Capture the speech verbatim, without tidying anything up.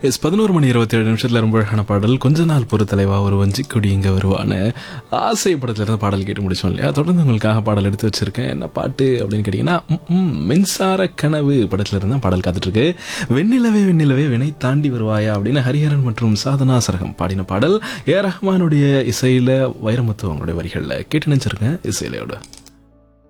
S பதினோரு மணி இருபத்தி ஏழு நிமிஷத்தில் ரொம்ப அழகான பாடல். கொஞ்ச நாள் பொறுத்தலைவா ஒரு வஞ்சிக்குடி இங்கே வருவான்னு ஆசை படத்தில் இருந்து பாடல் கேட்டு முடிச்சோம் இல்லையா? தொடர்ந்து உங்களுக்காக பாடல் எடுத்து வச்சிருக்கேன். என்ன பாட்டு அப்படின்னு கேட்டிங்கன்னா, ம், மின்சார கனவு படத்தில் இருந்தால் பாடல் காத்துட்ருக்கு. வெண்ணிலவே வெண்ணிலவே வினை தாண்டி வருவாயா அப்படின்னு ஹரிஹரன் மற்றும் சாதனா சரகம் பாடின பாடல். ஏ ரஹ்மானுடைய இசையில் வைரமுத்து அவங்களுடைய வரிகளில் கேட்டு நினச்சிருக்கேன் இசையிலையோட.